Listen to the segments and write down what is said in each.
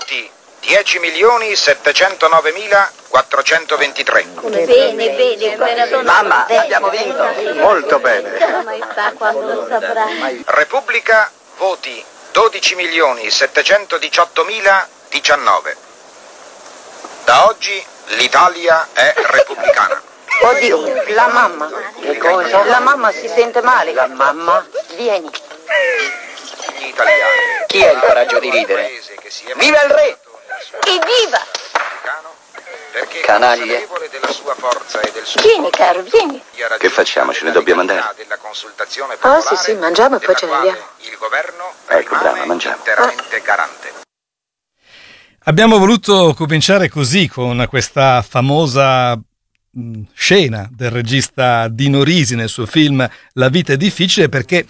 Voti 10.709.423. Bene. Mamma, abbiamo vinto. Molto bene. Repubblica, voti 12.718.019. Da oggi l'Italia è repubblicana. Oddio, la mamma. Che cosa? La mamma si sente male. La mamma? Vieni. Gli italiani. Chi ha il coraggio di ridere? Viva il re! Evviva! Perché Canaglie. consapevole della sua forza e del suo Vieni, caro, vieni. Che facciamo? Ce ne dobbiamo andare? Sì, mangiamo e poi ce ne andiamo. Il governo Ecco, brava, rimane mangiamo. interamente garante. Abbiamo voluto cominciare così, con questa famosa scena del regista Dino Risi nel suo film La vita è difficile, perché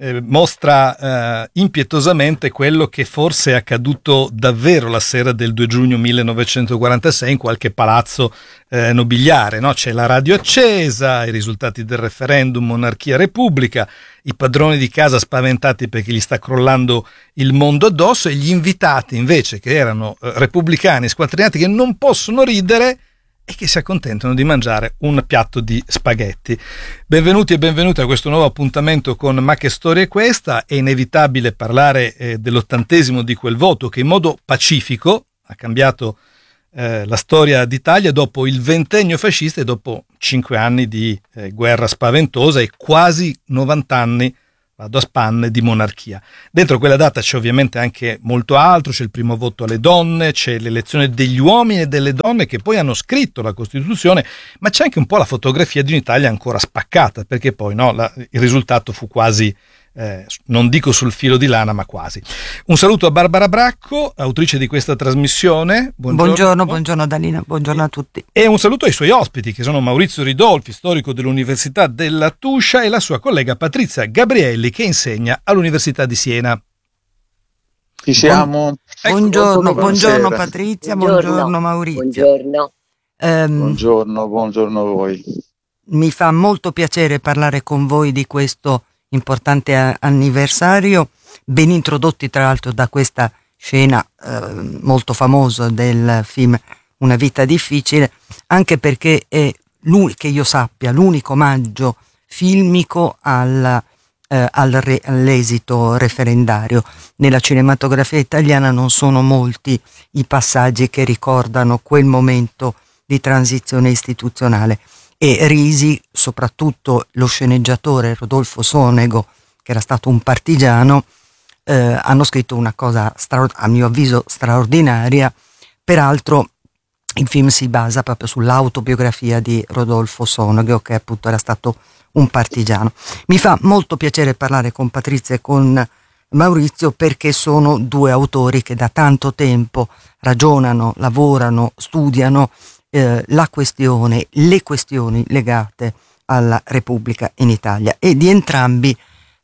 mostra impietosamente quello che forse è accaduto davvero la sera del 2 giugno 1946 in qualche palazzo nobiliare, no? C'è la radio accesa, i risultati del referendum monarchia-repubblica, i padroni di casa spaventati perché gli sta crollando il mondo addosso, e gli invitati invece, che erano repubblicani squatrinati, che non possono ridere e che si accontentano di mangiare un piatto di spaghetti. Benvenuti e benvenute a questo nuovo appuntamento con Ma che storia è questa? È inevitabile parlare dell'80° di quel voto che in modo pacifico ha cambiato la storia d'Italia dopo il ventennio fascista e dopo 5 anni di guerra spaventosa e quasi 90 anni, vado a spanne, di monarchia. Dentro quella data c'è ovviamente anche molto altro, c'è il primo voto alle donne, c'è l'elezione degli uomini e delle donne che poi hanno scritto la Costituzione, ma c'è anche un po' la fotografia di un'Italia ancora spaccata, perché poi il risultato fu quasi, non dico sul filo di lana, ma quasi. Un saluto a Barbara Bracco, autrice di questa trasmissione. Buongiorno Danina, buongiorno a tutti. E un saluto ai suoi ospiti, che sono Maurizio Ridolfi, storico dell'Università della Tuscia, e la sua collega Patrizia Gabrielli, che insegna all'Università di Siena. Ci siamo. Buongiorno Patrizia, buongiorno Maurizio. Buongiorno a voi. Mi fa molto piacere parlare con voi di questo importante anniversario, ben introdotti tra l'altro da questa scena molto famosa del film Una vita difficile, anche perché è, che io sappia, l'unico omaggio filmico all'esito referendario. Nella cinematografia italiana non sono molti i passaggi che ricordano quel momento di transizione istituzionale, e Risi, soprattutto lo sceneggiatore Rodolfo Sonego, che era stato un partigiano, hanno scritto una cosa a mio avviso straordinaria. Peraltro il film si basa proprio sull'autobiografia di Rodolfo Sonego, che appunto era stato un partigiano. Mi fa molto piacere parlare con Patrizia e con Maurizio, perché sono due autori che da tanto tempo ragionano, lavorano, studiano le questioni legate alla Repubblica in Italia, e di entrambi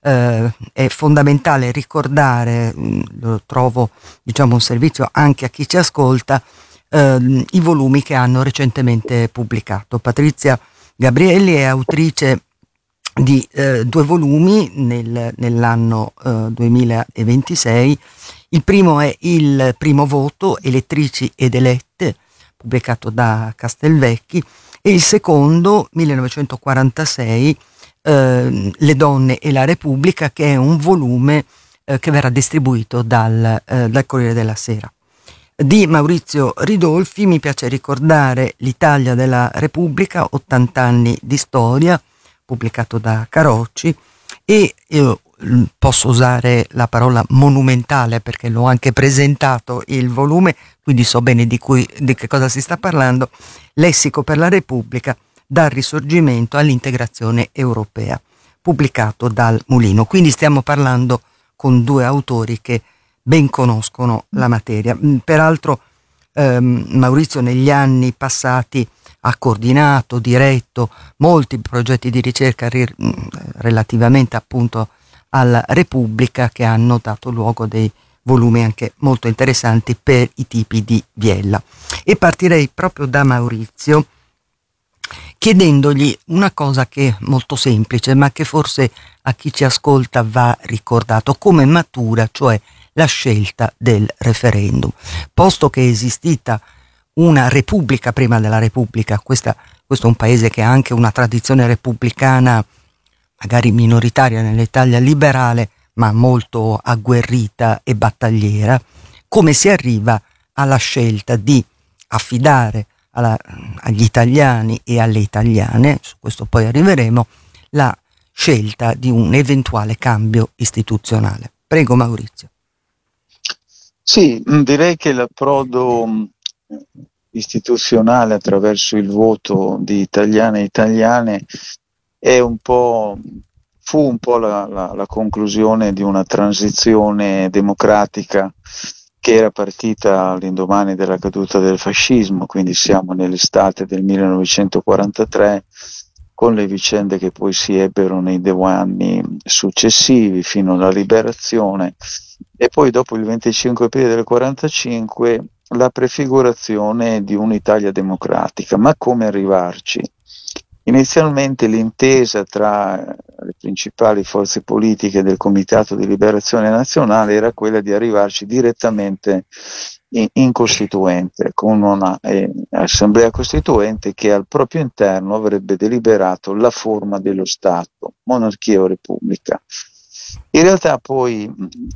è fondamentale ricordare, lo trovo un servizio anche a chi ci ascolta, i volumi che hanno recentemente pubblicato. Patrizia Gabrielli è autrice di 2 volumi nell'anno 2026. Il primo è Il primo voto, elettrici ed elette, pubblicato da Castelvecchi, e il secondo, 1946, Le donne e la Repubblica, che è un volume che verrà distribuito dal Corriere della Sera. Di Maurizio Ridolfi mi piace ricordare L'Italia della Repubblica, 80 anni di storia, pubblicato da Carocci, e posso usare la parola monumentale perché l'ho anche presentato il volume, quindi so bene di che cosa si sta parlando, Lessico per la Repubblica, dal Risorgimento all'integrazione europea, pubblicato dal Mulino. Quindi stiamo parlando con 2 autori che ben conoscono la materia. Peraltro Maurizio negli anni passati ha coordinato, diretto molti progetti di ricerca relativamente appunto alla Repubblica, che hanno dato luogo a dei volumi anche molto interessanti per i tipi di biella. E partirei proprio da Maurizio, chiedendogli una cosa che è molto semplice, ma che forse a chi ci ascolta va ricordato: come matura, cioè la scelta del referendum. Posto che è esistita una repubblica prima della repubblica, questo è un paese che ha anche una tradizione repubblicana magari minoritaria nell'Italia liberale, ma molto agguerrita e battagliera, come si arriva alla scelta di affidare agli italiani e alle italiane, su questo poi arriveremo, la scelta di un eventuale cambio istituzionale. Prego Maurizio. Sì, direi che l'approdo istituzionale attraverso il voto di italiane e italiane fu un po' la conclusione di una transizione democratica che era partita all'indomani della caduta del fascismo, quindi siamo nell'estate del 1943, con le vicende che poi si ebbero nei 2 anni successivi fino alla liberazione, e poi dopo il 25 aprile del 1945 la prefigurazione di un'Italia democratica. Ma come arrivarci? Inizialmente l'intesa tra le principali forze politiche del Comitato di Liberazione Nazionale era quella di arrivarci direttamente in Costituente, con una assemblea costituente che al proprio interno avrebbe deliberato la forma dello Stato, monarchia o repubblica. In realtà poi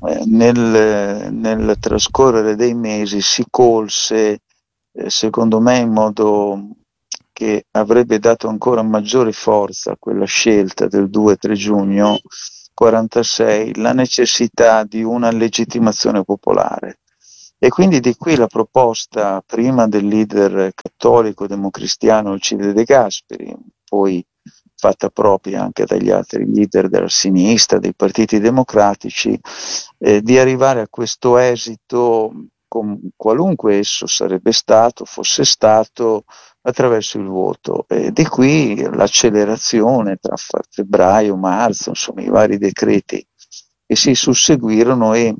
nel trascorrere dei mesi si colse, secondo me in modo che avrebbe dato ancora maggiore forza a quella scelta del 2-3 giugno 1946, la necessità di una legittimazione popolare. E quindi di qui la proposta prima del leader cattolico democristiano Alcide De Gasperi, poi fatta propria anche dagli altri leader della sinistra, dei partiti democratici, di arrivare a questo esito, qualunque esso fosse stato, attraverso il voto. E di qui l'accelerazione tra febbraio, marzo, insomma i vari decreti che si susseguirono, e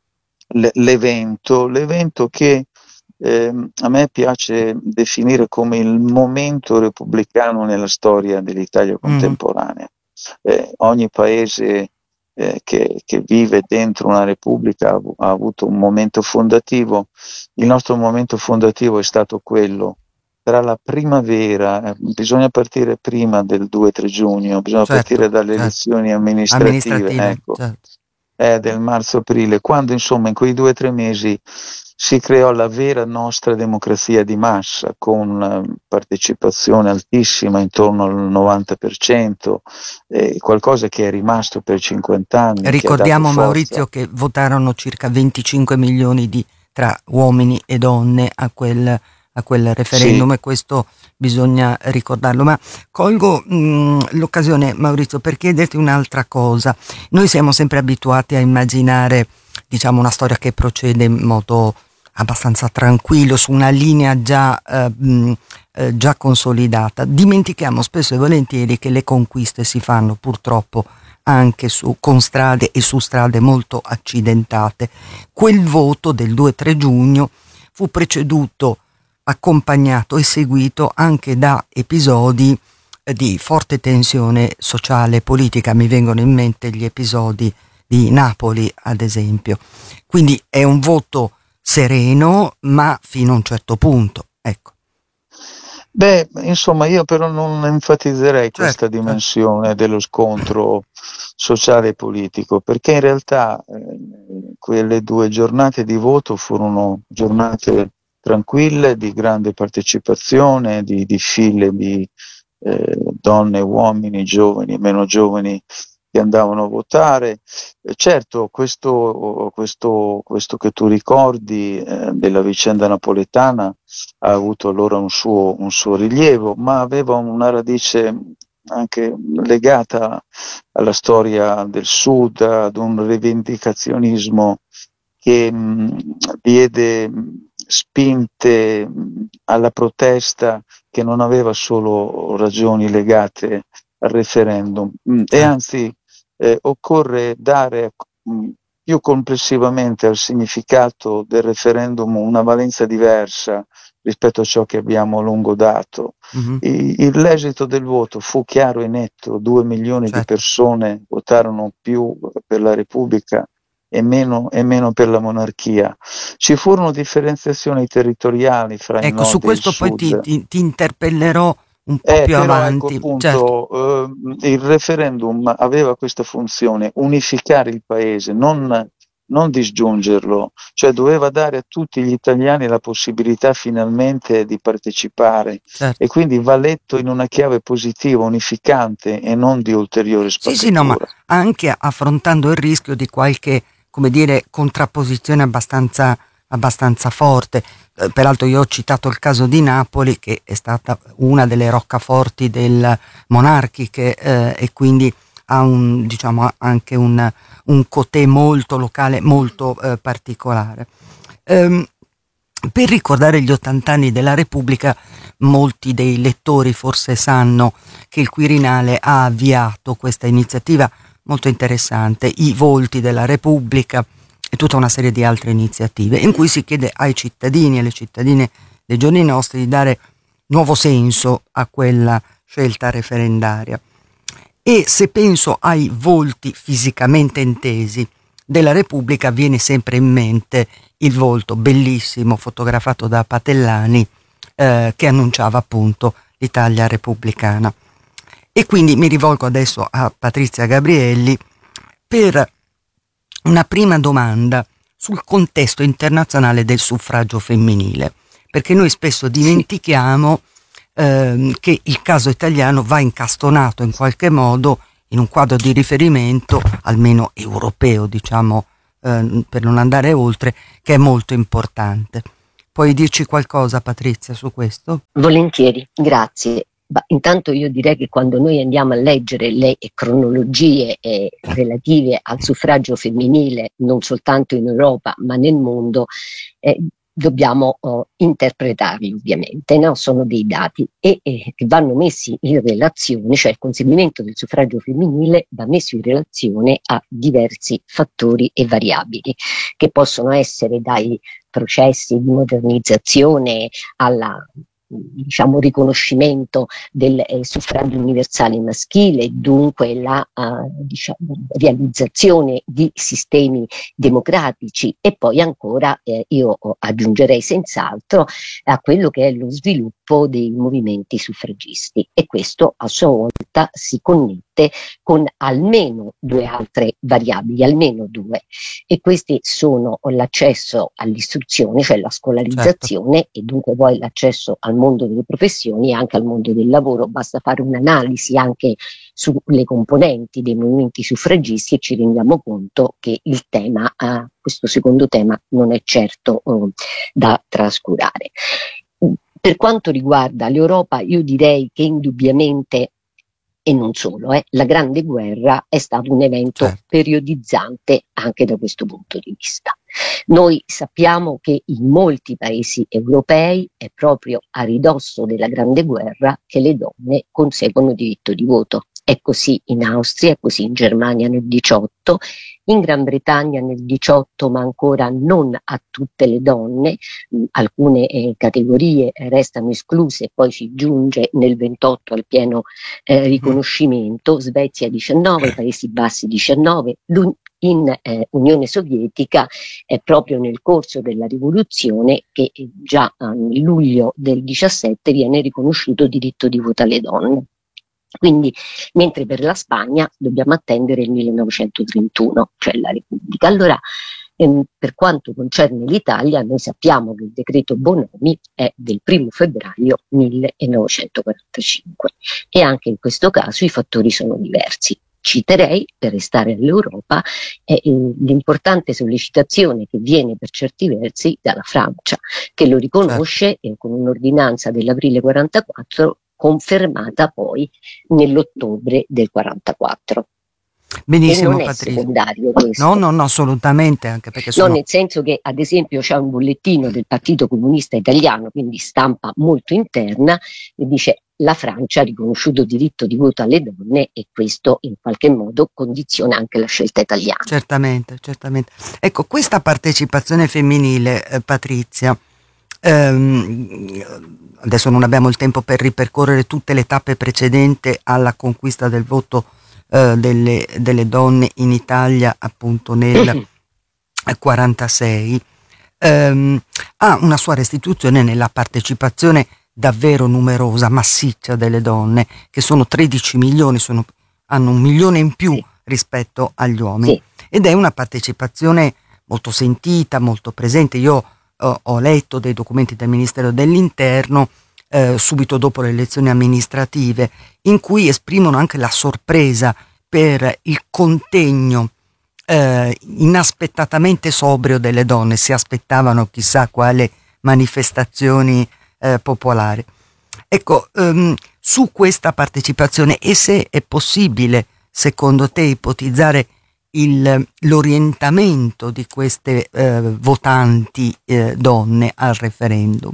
l'evento che a me piace definire come il momento repubblicano nella storia dell'Italia contemporanea. Ogni paese che vive dentro una repubblica ha avuto un momento fondativo. Il nostro momento fondativo è stato quello tra la primavera, bisogna partire prima del 2-3 giugno, bisogna partire dalle elezioni amministrative, ecco, del marzo-aprile, quando insomma in quei 2-3 mesi si creò la vera nostra democrazia di massa, con partecipazione altissima, intorno al 90%, qualcosa che è rimasto per 50 anni. Ricordiamo, Maurizio, che votarono circa 25 milioni tra uomini e donne a quel referendum, sì. E questo bisogna ricordarlo. Ma colgo l'occasione, Maurizio, per chiederti un'altra cosa. Noi siamo sempre abituati a immaginare, diciamo, una storia che procede in modo abbastanza tranquillo, su una linea già consolidata. Dimentichiamo spesso e volentieri che le conquiste si fanno purtroppo anche con strade e su strade molto accidentate. Quel voto del 2-3 giugno fu preceduto, accompagnato e seguito anche da episodi di forte tensione sociale e politica. Mi vengono in mente gli episodi di Napoli, ad esempio. Quindi è un voto sereno, ma fino a un certo punto, ecco. Beh, insomma, io però non enfatizzerei questa dimensione dello scontro sociale e politico, perché in realtà quelle 2 giornate di voto furono giornate tranquille, di grande partecipazione, di file di donne, uomini, giovani e meno giovani che andavano a votare. Certo, questo che tu ricordi della vicenda napoletana ha avuto allora un suo rilievo, ma aveva una radice anche legata alla storia del Sud, ad un rivendicazionismo che diede spinte alla protesta, che non aveva solo ragioni legate al referendum, e anzi occorre dare più complessivamente al significato del referendum una valenza diversa rispetto a ciò che abbiamo a lungo dato. L'esito del voto fu chiaro e netto: 2 milioni di persone votarono più per la Repubblica e meno per la monarchia. Ci furono differenziazioni territoriali fra il Ecco, nord su e il questo poi sud. ti interpellerò un po' più Però avanti. ecco Certo. appunto, il referendum aveva questa funzione, unificare il paese, non disgiungerlo, cioè doveva dare a tutti gli italiani la possibilità finalmente di partecipare, Certo. e quindi va letto in una chiave positiva, unificante e non di ulteriore Sì, no, ma spaccatura. anche affrontando il rischio di qualche, come dire, contrapposizione abbastanza forte. Peraltro io ho citato il caso di Napoli, che è stata una delle roccaforti del monarchiche, e quindi ha anche un cotè molto locale, molto particolare. Per ricordare gli 80 anni della Repubblica, molti dei lettori forse sanno che il Quirinale ha avviato questa iniziativa molto interessante, I Volti della Repubblica, e tutta una serie di altre iniziative, in cui si chiede ai cittadini e alle cittadine dei giorni nostri di dare nuovo senso a quella scelta referendaria. E se penso ai volti fisicamente intesi della Repubblica, viene sempre in mente il volto bellissimo fotografato da Patellani, che annunciava appunto l'Italia repubblicana. E quindi mi rivolgo adesso a Patrizia Gabrielli per una prima domanda sul contesto internazionale del suffragio femminile, perché noi spesso dimentichiamo che il caso italiano va incastonato in qualche modo in un quadro di riferimento, almeno europeo, diciamo, per non andare oltre, che è molto importante. Puoi dirci qualcosa, Patrizia, su questo? Volentieri, grazie. Intanto io direi che quando noi andiamo a leggere le cronologie relative al suffragio femminile, non soltanto in Europa ma nel mondo, dobbiamo interpretarli ovviamente, no? Sono dei dati e che vanno messi in relazione, cioè il conseguimento del suffragio femminile va messo in relazione a diversi fattori e variabili che possono essere dai processi di modernizzazione alla riconoscimento del suffragio universale maschile, dunque la realizzazione di sistemi democratici, e poi ancora io aggiungerei senz'altro a quello che è lo sviluppo dei movimenti suffragisti, e questo a sua volta si connette con almeno due altre variabili, almeno due, e questi sono l'accesso all'istruzione, cioè la scolarizzazione, certo, e dunque poi l'accesso al mondo delle professioni e anche al mondo del lavoro. Basta fare un'analisi anche sulle componenti dei movimenti suffragisti e ci rendiamo conto che il tema, questo secondo tema, non è certo da trascurare. Per quanto riguarda l'Europa, io direi che indubbiamente, e non solo, la Grande Guerra è stato un evento periodizzante anche da questo punto di vista. Noi sappiamo che in molti paesi europei è proprio a ridosso della Grande Guerra che le donne conseguono diritto di voto. È così in Austria, è così in Germania nel 18, in Gran Bretagna nel 18, ma ancora non a tutte le donne, alcune categorie restano escluse, poi si giunge nel 28 al pieno riconoscimento, Svezia 19, Paesi Bassi 19, in Unione Sovietica è proprio nel corso della rivoluzione che già nel luglio del 17 viene riconosciuto diritto di voto alle donne. Quindi, mentre per la Spagna dobbiamo attendere il 1931, cioè la Repubblica. Allora, per quanto concerne l'Italia, noi sappiamo che il decreto Bonomi è del 1 febbraio 1945 e anche in questo caso i fattori sono diversi. Citerei, per restare all'Europa, l'importante sollecitazione che viene per certi versi dalla Francia, che lo riconosce con un'ordinanza dell'aprile 44, confermata poi nell'ottobre del 44. Benissimo, e non è Patrizia. Secondario questo. No, assolutamente, anche perché No, nel senso che ad esempio c'è un bollettino del Partito Comunista Italiano, quindi stampa molto interna, che dice: la Francia ha riconosciuto diritto di voto alle donne, e questo in qualche modo condiziona anche la scelta italiana. Certamente. Ecco, questa partecipazione femminile, Patrizia, adesso non abbiamo il tempo per ripercorrere tutte le tappe precedenti alla conquista del voto delle donne in Italia, appunto nel 46, ha una sua restituzione nella partecipazione davvero numerosa, massiccia delle donne, che sono 13 milioni, hanno 1 milione in più rispetto agli uomini, ed è una partecipazione molto sentita, molto presente. Io ho letto dei documenti del Ministero dell'Interno subito dopo le elezioni amministrative, in cui esprimono anche la sorpresa per il contegno inaspettatamente sobrio delle donne. Si aspettavano chissà quale manifestazioni popolari. Ecco, su questa partecipazione, e se è possibile secondo te ipotizzare l'orientamento di queste votanti donne al referendum?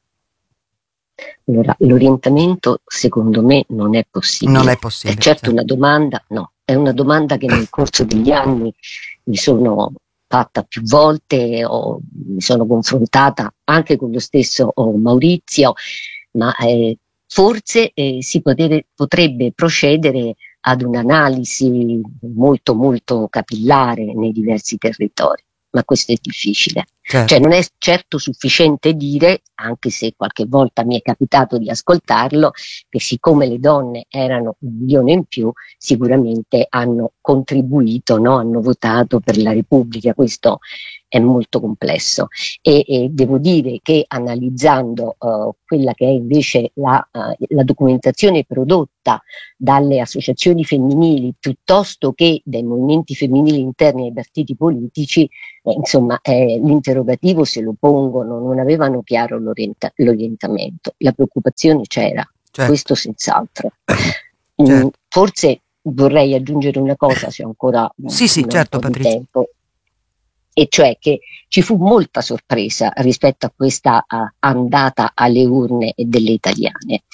Allora, l'orientamento secondo me non è possibile. Non è possibile. È certo una domanda, no, è una domanda che nel corso degli anni mi sono fatta più volte, mi sono confrontata anche con lo stesso Maurizio, ma forse si potrebbe procedere ad un'analisi molto molto capillare nei diversi territori, ma questo è difficile. Certo. Cioè non è certo sufficiente dire, anche se qualche volta mi è capitato di ascoltarlo, che siccome le donne erano 1 milione in più, sicuramente hanno contribuito, no? Hanno votato per la Repubblica. Questo è molto complesso e devo dire che analizzando quella che è invece la documentazione prodotta dalle associazioni femminili piuttosto che dai movimenti femminili interni ai partiti politici, insomma l'interrogativo se lo pongono, non avevano chiaro l'orientamento, la preoccupazione c'era, certo. Questo senz'altro. Certo. Forse vorrei aggiungere una cosa, se ho ancora certo, un po' di Patrizia. tempo, e cioè che ci fu molta sorpresa rispetto a questa andata alle urne delle italiane.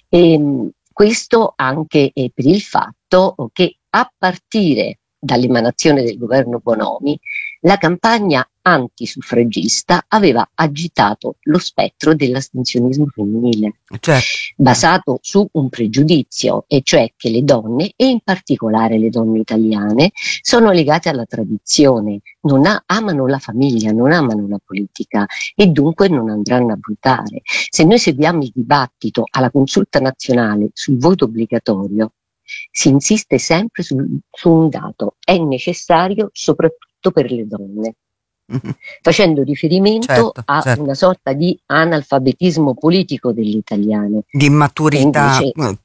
Questo anche per il fatto che a partire dall'emanazione del governo Bonomi, la campagna antisuffragista aveva agitato lo spettro dell'astensionismo femminile, Certo. basato su un pregiudizio, e cioè che le donne, e in particolare le donne italiane, sono legate alla tradizione, amano la famiglia, non amano la politica e dunque non andranno a votare. Se noi seguiamo il dibattito alla consulta nazionale sul voto obbligatorio, si insiste sempre su un dato: è necessario soprattutto per le donne, facendo riferimento a una sorta di analfabetismo politico delle italiane, di immaturità,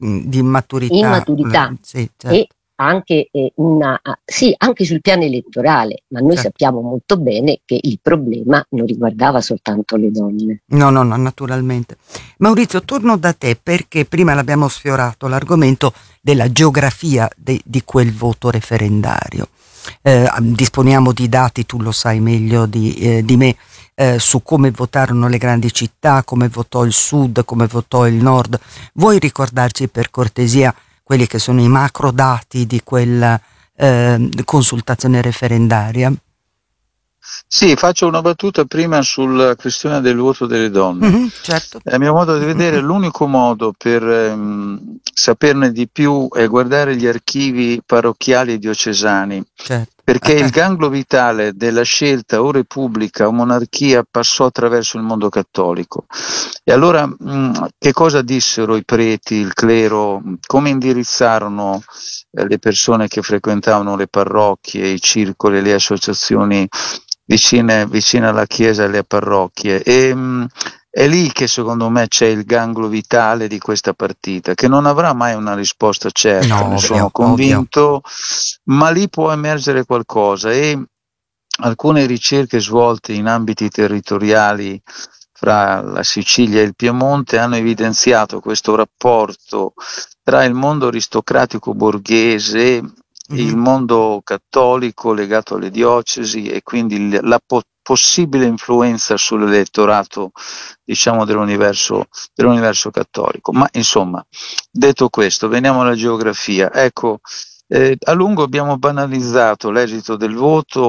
sì, certo. E anche anche sul piano elettorale, ma noi sappiamo molto bene che il problema non riguardava soltanto le donne. No, naturalmente. Maurizio, torno da te perché prima l'abbiamo sfiorato l'argomento della geografia di quel voto referendario. Disponiamo di dati, tu lo sai meglio di me, su come votarono le grandi città, come votò il sud, come votò il nord. Vuoi ricordarci per cortesia quelli che sono i macro dati di quella consultazione referendaria? Sì, faccio una battuta prima sulla questione del voto delle donne. Certo. A mio modo di vedere, l'unico modo per saperne di più è guardare gli archivi parrocchiali e diocesani, certo. Perché il ganglio vitale della scelta o repubblica o monarchia passò attraverso il mondo cattolico. E allora che cosa dissero i preti, il clero, come indirizzarono le persone che frequentavano le parrocchie, i circoli, le associazioni vicine alla chiesa e alle parrocchie? E è lì che secondo me c'è il ganglio vitale di questa partita, che non avrà mai una risposta certa, ne sono convinto, ma lì può emergere qualcosa, e alcune ricerche svolte in ambiti territoriali fra la Sicilia e il Piemonte hanno evidenziato questo rapporto tra il mondo aristocratico borghese, il mondo cattolico legato alle diocesi, e quindi la possibile influenza sull'elettorato, diciamo, dell'universo cattolico. Ma insomma, detto questo, veniamo alla geografia. Ecco, a lungo abbiamo banalizzato l'esito del voto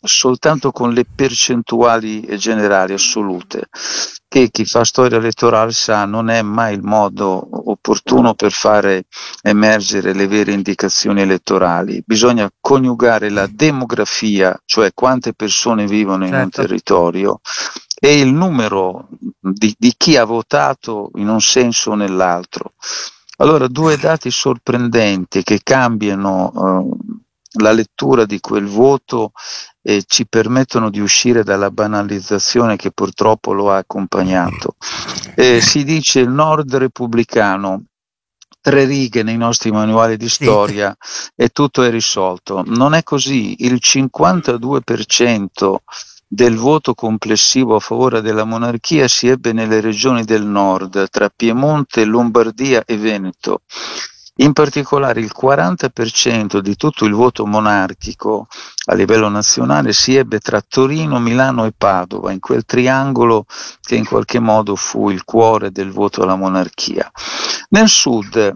soltanto con le percentuali generali assolute, che chi fa storia elettorale sa non è mai il modo opportuno per fare emergere le vere indicazioni elettorali. Bisogna coniugare la demografia, cioè quante persone vivono in un territorio, e il numero di chi ha votato in un senso o nell'altro. Allora, due dati sorprendenti che cambiano la lettura di quel voto e ci permettono di uscire dalla banalizzazione che purtroppo lo ha accompagnato. Si dice il nord repubblicano, 3 righe nei nostri manuali di storia e tutto è risolto. Non è così, il 52% del voto complessivo a favore della monarchia si ebbe nelle regioni del nord, tra Piemonte, Lombardia e Veneto. In particolare il 40% di tutto il voto monarchico a livello nazionale si ebbe tra Torino, Milano e Padova, in quel triangolo che in qualche modo fu il cuore del voto alla monarchia. Nel sud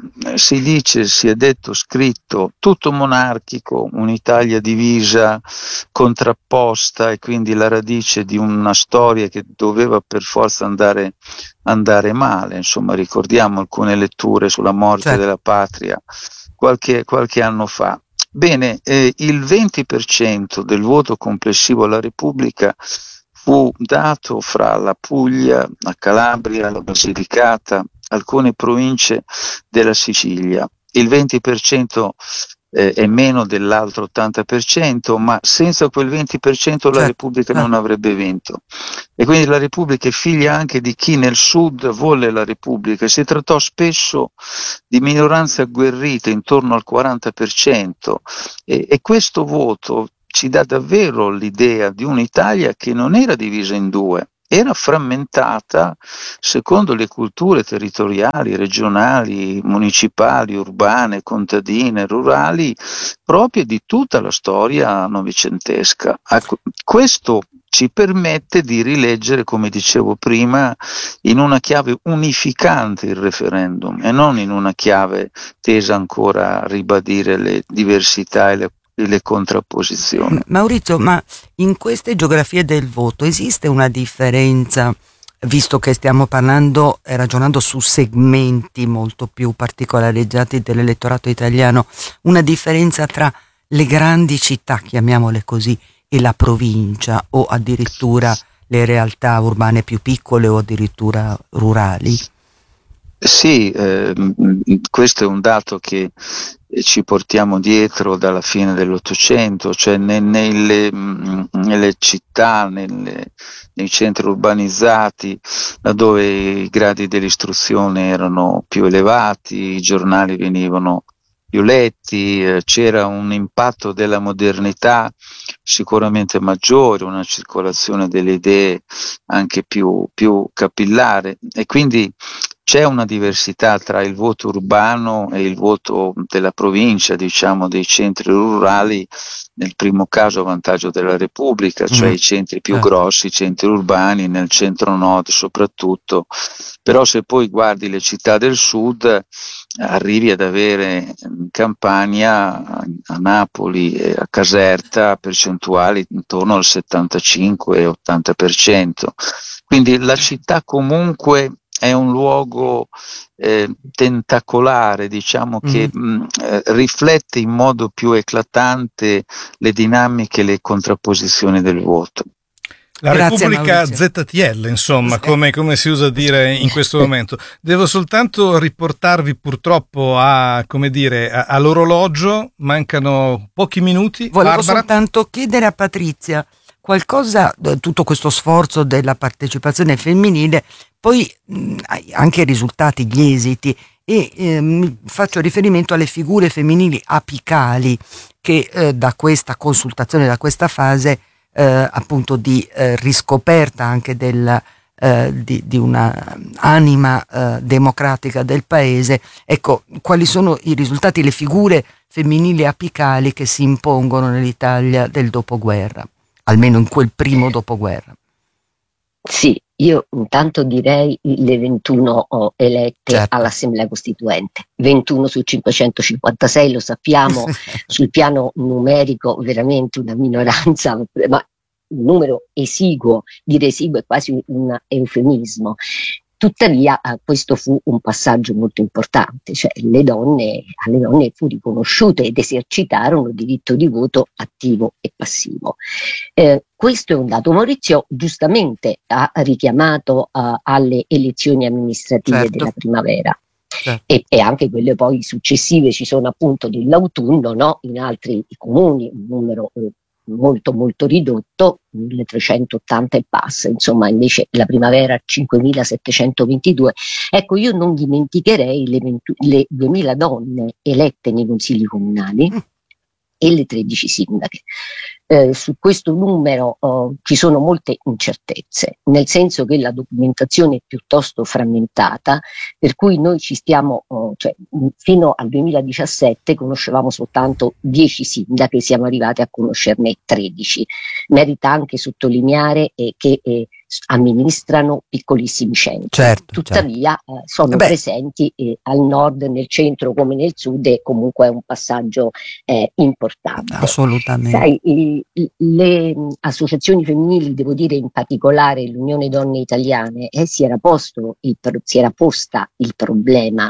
si è detto, scritto, tutto monarchico, un'Italia divisa, contrapposta, e quindi la radice di una storia che doveva per forza andare male. Insomma, ricordiamo alcune letture sulla morte della patria qualche anno fa. Bene, il 20% del voto complessivo alla Repubblica fu dato fra la Puglia, la Calabria, la Basilicata, alcune province della Sicilia. Il 20% è meno dell'altro 80%, ma senza quel 20% la Repubblica non avrebbe vinto. E quindi la Repubblica è figlia anche di chi nel sud volle la Repubblica. Si trattò spesso di minoranze agguerrite intorno al 40%, e questo voto ci dà davvero l'idea di un'Italia che non era divisa in due, era frammentata secondo le culture territoriali, regionali, municipali, urbane, contadine, rurali, proprie di tutta la storia novecentesca. Questo ci permette di rileggere, come dicevo prima, in una chiave unificante il referendum e non in una chiave tesa ancora a ribadire le diversità e le contrapposizioni. Maurizio, ma in queste geografie del voto esiste una differenza, visto che stiamo parlando e ragionando su segmenti molto più particolareggiati dell'elettorato italiano, una differenza tra le grandi città, chiamiamole così, e la provincia, o addirittura le realtà urbane più piccole o addirittura rurali? Sì, questo è un dato che ci portiamo dietro dalla fine dell'Ottocento, cioè nelle città, nei centri urbanizzati, laddove i gradi dell'istruzione erano più elevati, i giornali venivano più letti, c'era un impatto della modernità sicuramente maggiore, una circolazione delle idee anche più capillare, e quindi c'è una diversità tra il voto urbano e il voto della provincia, diciamo dei centri rurali, nel primo caso a vantaggio della Repubblica, cioè i centri più grossi, i centri urbani, nel centro-nord soprattutto. Però se poi guardi le città del sud, arrivi ad avere in Campania, a Napoli e a Caserta percentuali intorno al 75-80%. Quindi la città comunque è un luogo tentacolare, diciamo, che riflette in modo più eclatante le dinamiche e le contrapposizioni del voto. La Grazie, Repubblica Maurizio. ZTL, insomma, come si usa dire in questo momento. Devo soltanto riportarvi purtroppo all'orologio, mancano pochi minuti. Volevo Barbara? soltanto chiedere a Patrizia qualcosa, tutto questo sforzo della partecipazione femminile, poi anche i risultati, gli esiti, e faccio riferimento alle figure femminili apicali che da questa consultazione, da questa fase appunto di riscoperta anche di una anima democratica del paese. Ecco, quali sono i risultati, le figure femminili apicali che si impongono nell'Italia del dopoguerra, almeno in quel primo dopoguerra? Sì, Io intanto direi le 21 elette Certo. all'Assemblea Costituente, 21 su 556, lo sappiamo, sul piano numerico veramente una minoranza, ma un numero esiguo, dire esiguo è quasi un eufemismo. Tuttavia questo fu un passaggio molto importante, cioè alle donne fu riconosciuto ed esercitarono il diritto di voto attivo e passivo. Questo è un dato. Maurizio giustamente ha richiamato alle elezioni amministrative Certo. della primavera. Certo. E anche quelle poi successive ci sono appunto dell'autunno, no? In altri comuni un numero molto molto ridotto, 1380 e passa, insomma, invece la primavera 5722. Ecco, io non dimenticherei le 2000 donne elette nei consigli comunali e le 13 sindache. Su questo numero ci sono molte incertezze, nel senso che la documentazione è piuttosto frammentata, per cui noi ci stiamo, fino al 2017 conoscevamo soltanto 10 sindache, siamo arrivati a conoscerne 13. Merita anche sottolineare che amministrano piccolissimi centri. Certo, Tuttavia sono presenti al nord, nel centro come nel sud, e comunque è un passaggio importante. Assolutamente. Sai, le associazioni femminili, devo dire in particolare l'Unione Donne Italiane, si era posta il problema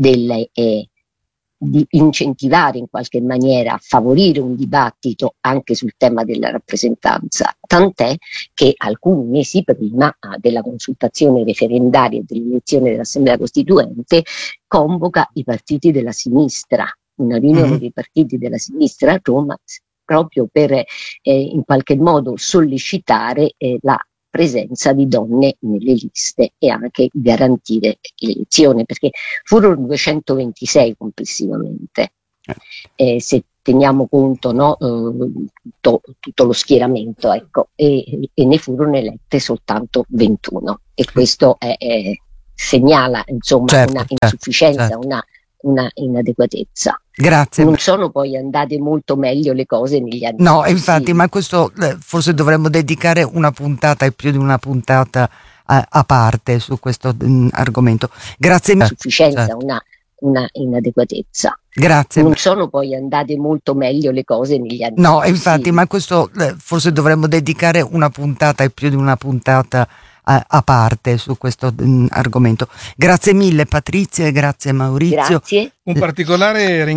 di incentivare in qualche maniera, a favorire un dibattito anche sul tema della rappresentanza, tant'è che alcuni mesi prima della consultazione referendaria e dell'elezione dell'Assemblea Costituente convoca i partiti della sinistra, una riunione dei partiti della sinistra a Roma, proprio per in qualche modo sollecitare la presenza di donne nelle liste e anche garantire l'elezione, perché furono 226 complessivamente. Se teniamo conto, no, tutto lo schieramento, ecco, e ne furono elette soltanto 21, e questo segnala insomma una insufficienza, una inadeguatezza. Grazie. Non sono poi andate molto meglio le cose negli anni No, successivi. infatti, ma questo forse dovremmo dedicare una puntata e più di una puntata a parte su questo argomento. Grazie mille. Insufficienza, una inadeguatezza. Grazie. Non sono poi andate molto meglio le cose negli anni No, successivi. infatti, ma questo forse dovremmo dedicare una puntata e più di una puntata a parte su questo argomento. Grazie mille Patrizia e grazie Maurizio. Grazie. Un particolare